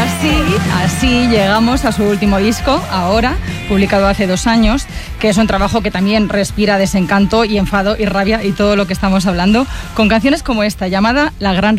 Así llegamos a su último disco, Ahora, publicado hace 2 años, que es un trabajo que también respira desencanto y enfado y rabia y todo lo que estamos hablando, con canciones como esta, llamada La Gran